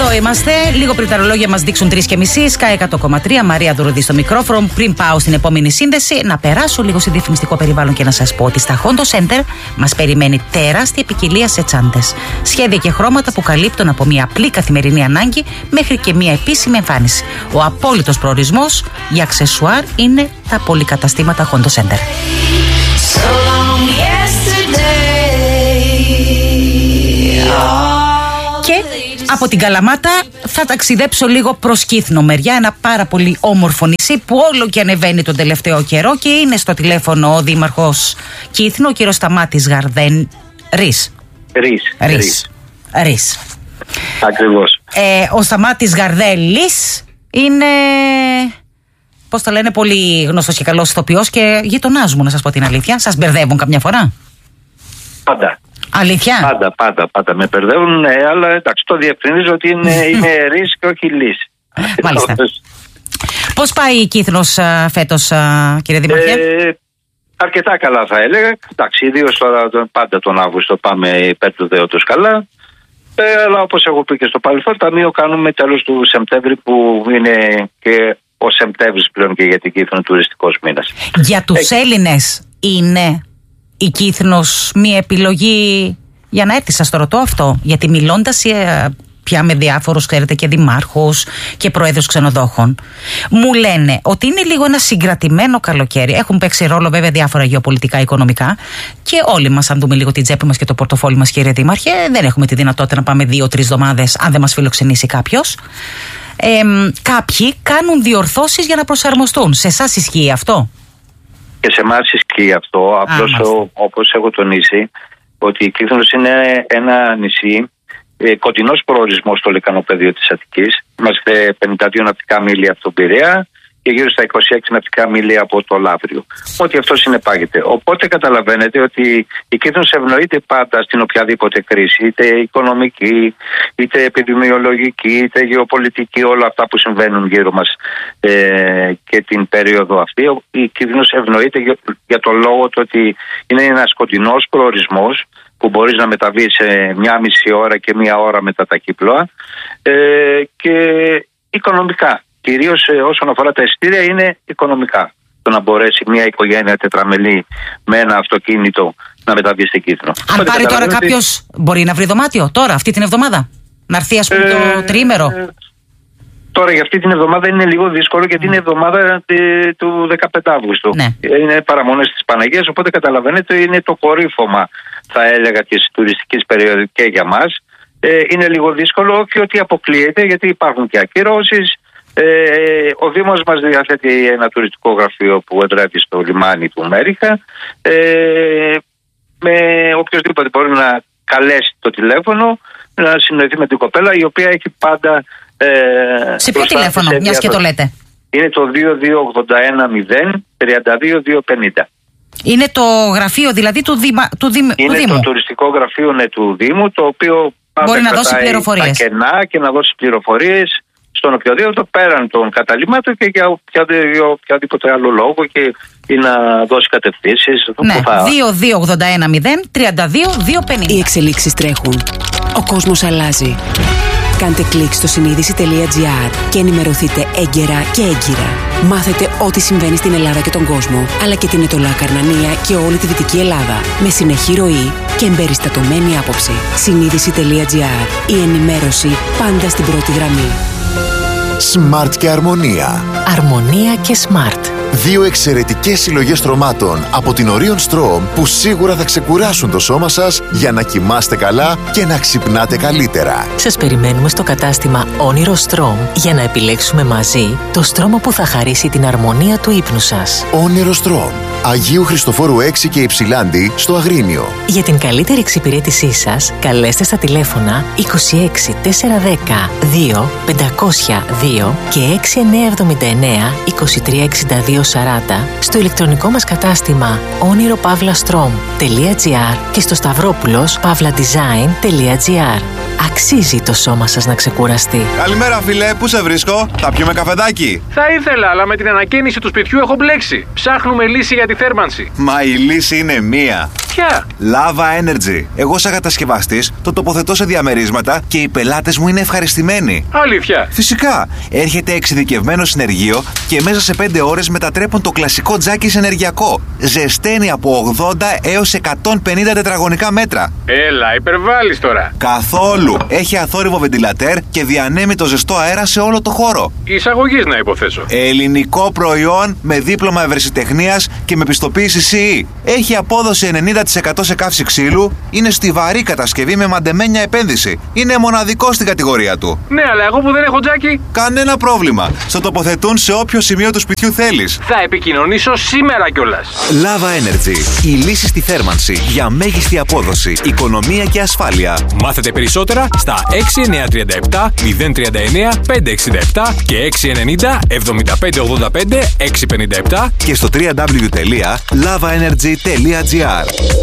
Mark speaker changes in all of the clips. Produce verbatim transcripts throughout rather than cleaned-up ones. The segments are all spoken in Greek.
Speaker 1: Εδώ είμαστε. Λίγο πριν τα ρολόγια μας δείξουν τρεις και μισή. Sky εκατό κόμμα τρία. Μαρία Ντουρουδή στο μικρόφωνο. Πριν πάω στην επόμενη σύνδεση, να περάσω λίγο σε διαφημιστικό περιβάλλον και να σας πω ότι στα Hondo Center μας περιμένει τεράστια ποικιλία σε τσάντες. Σχέδια και χρώματα που καλύπτουν από μια απλή καθημερινή ανάγκη μέχρι και μια επίσημη εμφάνιση. Ο απόλυτος προορισμός για αξεσουάρ είναι τα πολυκαταστήματα Hondo Center. Και από την Καλαμάτα θα ταξιδέψω λίγο προς Κύθνο μεριά, ένα πάρα πολύ όμορφο νησί που όλο και ανεβαίνει τον τελευταίο καιρό, και είναι στο τηλέφωνο ο δήμαρχος Κύθνου, ο κύριος Σταμάτης Γαρδέν Ρης.
Speaker 2: Ρης.
Speaker 1: Ρης. Ρης.
Speaker 2: Ακριβώς.
Speaker 1: Ε, ο Σταμάτης Γαρδέλης είναι, πώς το λένε, πολύ γνωστός και καλός ηθοποιός και γειτονάς μου, να σας πω την αλήθεια. Σας μπερδεύουν καμιά φορά?
Speaker 2: Πάντα.
Speaker 1: Αλήθεια?
Speaker 2: Πάντα, πάντα, πάντα με μπερδεύουν, ε, αλλά εντάξει, το διευκρινίζω ότι είναι, είναι Ρης και όχι Λης.
Speaker 1: Μάλιστα. Πώς πάει η Κύθνος α, φέτος, α, κύριε Δήμαρχε?
Speaker 2: Ε, αρκετά καλά θα έλεγα. Εντάξει, ιδίως τώρα πάντα τον Αύγουστο πάμε υπέρ του δέοντος καλά. Ε, αλλά όπως έχω πει και στο παρελθόν, ταμείο κάνουμε τέλος του Σεπτέμβρη, που είναι και ο Σεπτέμβρης πλέον και για την Κύθνο τουριστικός μήνας.
Speaker 1: Για τους
Speaker 2: ε,
Speaker 1: Έλληνες είναι η Κύθνος μία επιλογή για να έρθει? Σας το ρωτώ αυτό, γιατί μιλώντας ε, πια με διάφορους, ξέρετε, και δημάρχους και προέδρους ξενοδόχων, μου λένε ότι είναι λίγο ένα συγκρατημένο καλοκαίρι. Έχουν παίξει ρόλο βέβαια διάφορα γεωπολιτικά, οικονομικά, και όλοι μας, αν δούμε λίγο την τσέπη μας και το πορτοφόλι μας, κύριε Δήμαρχε, δεν έχουμε τη δυνατότητα να πάμε δύο-τρεις εβδομάδες αν δεν μας φιλοξενήσει κάποιος. Ε, κάποιοι κάνουν διορθώσεις για να προσαρμοστούν. Σε εσάς ισχύει αυτό?
Speaker 2: Και σε εμάς ισχύει αυτό. Απλώς, όπως έχω τονίσει, ότι η Κύθνος είναι ένα νησί ε, κοντινός προορισμός στο λεκανοπέδιο της Αττικής. Είμαστε πενήντα δύο ναυτικά μίλια από τον Πειραιά και γύρω στα είκοσι έξι ναυτικά μίλια από το Λαύριο. Ό,τι αυτό συνεπάγεται. Οπότε καταλαβαίνετε ότι η Κύθνος ευνοείται πάντα στην οποιαδήποτε κρίση, είτε οικονομική, είτε επιδημιολογική, είτε γεωπολιτική, όλα αυτά που συμβαίνουν γύρω μας ε, και την περίοδο αυτή. Η Κύθνος ευνοείται για, για τον λόγο του ότι είναι ένας κοντινός προορισμός που μπορείς να μεταβείς σε μια μισή ώρα και μία ώρα μετά τα Κύπλωα, ε, και οικονομικά. Κυρίως όσον αφορά τα εισιτήρια είναι οικονομικά. Το να μπορέσει μια οικογένεια τετραμελή με ένα αυτοκίνητο να μεταβεί στην Κύθνο.
Speaker 1: Αν πάρει τώρα κάποιος, μπορεί να βρει δωμάτιο τώρα, αυτή την εβδομάδα? Να έρθει, ας πούμε, ε, το τριήμερο? Ε,
Speaker 2: τώρα για αυτή την εβδομάδα είναι λίγο δύσκολο, γιατί είναι εβδομάδα ε, του δεκαπέντε Αυγούστου. Ναι. Είναι παραμονές της Παναγίας, οπότε καταλαβαίνετε είναι το κορύφωμα, θα έλεγα, της τουριστικής περίοδου και για μας. Ε, είναι λίγο δύσκολο, όχι ότι αποκλείεται, γιατί υπάρχουν και ακυρώσεις. Ε, ο Δήμος μας διαθέτει ένα τουριστικό γραφείο που εδρεύει στο λιμάνι του Μέριχα. Ε, με οποιοδήποτε μπορεί να καλέσει το τηλέφωνο, να συνοηθεί με την κοπέλα, η οποία έχει πάντα... Ε,
Speaker 1: σε ποιο τηλέφωνο, μιας και το λέτε?
Speaker 2: Είναι το δύο δύο οκτώ ένα μηδέν τρία δύο δύο πενήντα.
Speaker 1: Είναι το γραφείο δηλαδή του, Δήμα, του, Δήμ,
Speaker 2: είναι
Speaker 1: του Δήμου? Είναι
Speaker 2: το τουριστικό γραφείο, ναι, του Δήμου, το οποίο
Speaker 1: μπορεί να δώσει πληροφορίες.
Speaker 2: Τα κενά και να δώσει πληροφορίες στον οποιοδήποτε πέραν των καταλήμματων και για οποιαδήποτε άλλο λόγο, και ή να δώσει κατευθύνσεις.
Speaker 1: Ναι, θα... δύο δύο οκτώ ένα μηδέν τρία δύο δύο πενήντα.
Speaker 3: Οι εξελίξεις τρέχουν. Ο κόσμος αλλάζει. Κάντε κλικ στο συνείδηση τελεία τζι άρ και ενημερωθείτε έγκαιρα και έγκυρα. Μάθετε ό,τι συμβαίνει στην Ελλάδα και τον κόσμο, αλλά και την Ετωλά Καρνανία και όλη τη Δυτική Ελλάδα, με συνεχή ροή και εμπεριστατωμένη άποψη. συνείδηση τελεία τζι άρ. Η ενημέρωση πάντα στην πρώτη γραμμή.
Speaker 4: Smart και Αρμονία.
Speaker 5: Αρμονία και Smart.
Speaker 4: Δύο εξαιρετικές συλλογές στρωμάτων από την Orion Strom που σίγουρα θα ξεκουράσουν το σώμα σας για να κοιμάστε καλά και να ξυπνάτε καλύτερα.
Speaker 5: Σας περιμένουμε στο κατάστημα Όνειρο Strom για να επιλέξουμε μαζί το στρώμα που θα χαρίσει την αρμονία του ύπνου σας.
Speaker 4: Όνειρο Strom. Αγίου Χριστοφόρου έξι και Υψηλάντη στο Αγρίνιο.
Speaker 5: Για την καλύτερη εξυπηρέτησή σας, καλέστε στα τηλέφωνα είκοσι έξι τετρακόσια δέκα δύο πεντακόσια δύο και έξι εννιά εβδομήντα εννέα είκοσι τρία εξήντα δύο σαράντα στο ηλεκτρονικό μας κατάστημα όνειρο παύλα στρομ τελεία τζι άρ και στο σταυρόπουλος παύλα design τελεία τζι άρ. Αξίζει το σώμα σας να ξεκουραστεί.
Speaker 6: Καλημέρα, φίλε, πού σε βρίσκω? Θα πιούμε καφεδάκι?
Speaker 7: Θα ήθελα, αλλά με την ανακαίνιση του σπιτιού έχω μπλέξει. Ψάχνουμε λύση για τη θέρμανση.
Speaker 6: Μα η λύση είναι μία.
Speaker 7: Ποια?
Speaker 6: Lava Energy. Εγώ, σαν κατασκευαστής, το τοποθετώ σε διαμερίσματα και οι πελάτες μου είναι ευχαριστημένοι.
Speaker 7: Αλήθεια?
Speaker 6: Φυσικά. Έρχεται εξειδικευμένο συνεργείο και μέσα σε πέντε ώρες μετατρέπουν το κλασικό τζάκι σε ενεργειακό. Ζεσταίνει από ογδόντα έως εκατόν πενήντα τετραγωνικά μέτρα.
Speaker 7: Έλα, υπερβάλλεις τώρα.
Speaker 6: Καθόλου. Έχει αθόρυβο βεντιλατέρ και διανέμει το ζεστό αέρα σε όλο το χώρο.
Speaker 7: Εισαγωγής, να υποθέσω.
Speaker 6: Ελληνικό προϊόν με δίπλωμα ευρεσιτεχνίας και με πιστοποίηση σι ι. Έχει απόδοση ενενήντα τοις εκατό σε καύση ξύλου. Είναι στιβαρή κατασκευή με μαντεμένια επένδυση. Είναι μοναδικό στην κατηγορία του.
Speaker 7: Ναι, αλλά εγώ που δεν έχω τζάκι.
Speaker 6: Κανένα πρόβλημα. Στο τοποθετούν σε όποιο σημείο του σπιτιού θέλεις.
Speaker 7: Θα επικοινωνήσω σήμερα κιόλας.
Speaker 6: Lava Energy. Η λύση στη θέρμανση για μέγιστη απόδοση, οικονομία και ασφάλεια.
Speaker 8: Μάθετε περισσότερα στα έξι εννιά τρία επτά μηδέν τρία εννιά πέντε έξι επτά και έξι ενενήντα εβδομήντα πέντε ογδόντα πέντε έξι πενήντα επτά
Speaker 6: και στο double-u double-u double-u τελεία lava energy τελεία τζι άρ.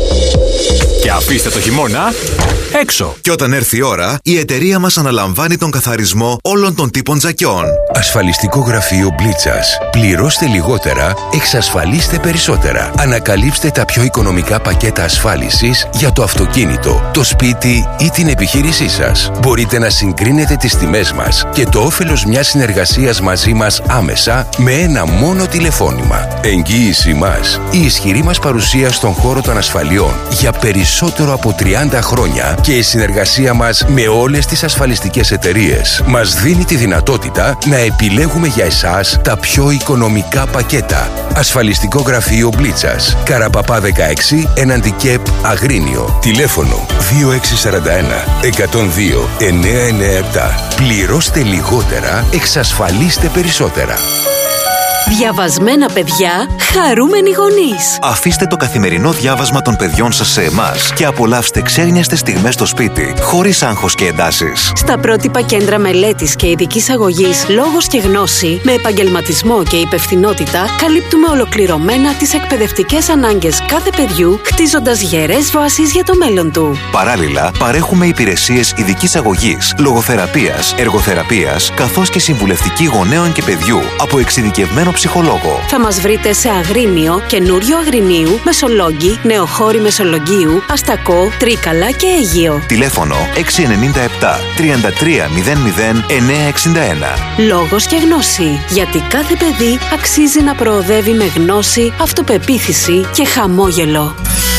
Speaker 8: Και αφήστε το χειμώνα έξω.
Speaker 4: Και όταν έρθει η ώρα, η εταιρεία μας αναλαμβάνει τον καθαρισμό όλων των τύπων τζακιών.
Speaker 9: Ασφαλιστικό γραφείο Μπλίτσας. Πληρώστε λιγότερα, εξασφαλίστε περισσότερα. Ανακαλύψτε τα πιο οικονομικά πακέτα ασφάλισης για το αυτοκίνητο, το σπίτι ή την επιχείρησή σας. Μπορείτε να συγκρίνετε τις τιμές μας και το όφελος μιας συνεργασίας μαζί μας άμεσα με ένα μόνο τηλεφώνημα. Εγγύηση μας. Η ισχυρή μας παρουσία στον χώρο των ασφαλιών για περισσότερο από τριάντα χρόνια και η συνεργασία μας με όλες τις ασφαλιστικές εταιρείες μας δίνει τη δυνατότητα να επιλέγουμε για εσάς τα πιο οικονομικά πακέτα. Ασφαλιστικό γραφείο Μπλίτσας. Καραπαπά δεκαέξι, έναντι ΚΕΠ Αγρίνιο. Τηλέφωνο δύο έξι τέσσερα ένα εκατόν δύο εννιακόσια ενενήντα επτά. Πληρώστε λιγότερα, εξασφαλίστε περισσότερα.
Speaker 3: Διαβασμένα παιδιά, χαρούμενοι γονείς.
Speaker 6: Αφήστε το καθημερινό διάβασμα των παιδιών σας σε εμάς και απολαύστε ξένιαστες στιγμές στο σπίτι, χωρίς άγχος και εντάσεις.
Speaker 3: Στα πρότυπα κέντρα μελέτης και ειδικής αγωγής Λόγος και Γνώση, με επαγγελματισμό και υπευθυνότητα, καλύπτουμε ολοκληρωμένα τις εκπαιδευτικές ανάγκες κάθε παιδιού, χτίζοντας γερές βάσεις για το μέλλον του.
Speaker 6: Παράλληλα, παρέχουμε υπηρεσίες ειδικής αγωγής, λογοθεραπείας, εργοθεραπείας, καθώς και συμβουλευτική γονέων και παιδιού από εξειδικευμένο ψυχολόγο.
Speaker 3: Θα μας βρείτε σε Αγρίνιο, Καινούριο Αγρινίου, Μεσολόγγι, Νεοχώρη Μεσολογγίου, Αστακό, Τρίκαλα και Αίγυο.
Speaker 6: Τηλέφωνο έξι εννιά επτά τριάντα τρία μηδέν μηδέν εννιακόσια εξήντα ένα.
Speaker 3: Λόγος και Γνώση. Γιατί κάθε παιδί αξίζει να προοδεύει με γνώση, αυτοπεποίθηση και χαμόγελο.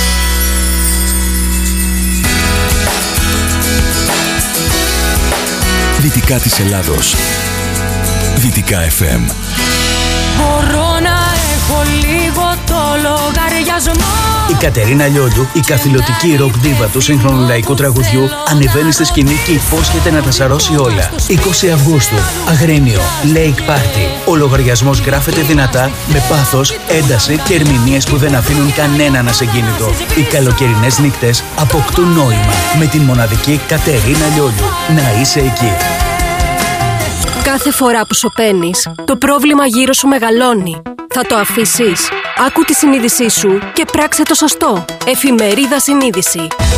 Speaker 9: Δυτικά της Ελλάδος. Δυτικά εφ εμ.
Speaker 10: Μπορώ να έχω λίγο το λογαριασμό.
Speaker 11: Η Κατερίνα Λιόλιου, η καθηλωτική ροκ ντίβα του σύγχρονου λαϊκού τραγουδιού, ανεβαίνει στη σκηνή και υπόσχεται να τα σαρώσει όλα. είκοσι Αυγούστου, Αγρίνιο, Lake Party. Ο λογαριασμός γράφεται δυνατά, με πάθος, ένταση και ερμηνείες που δεν αφήνουν κανέναν ασυγκίνητο. Οι καλοκαιρινές νύχτες αποκτούν νόημα με την μοναδική Κατερίνα Λιόλιου. Να είσαι εκεί.
Speaker 10: Κάθε φορά που σωπαίνεις, το πρόβλημα γύρω σου μεγαλώνει. Θα το αφήσεις? Άκου τη συνείδησή σου και πράξε το σωστό. Εφημερίδα Συνείδηση.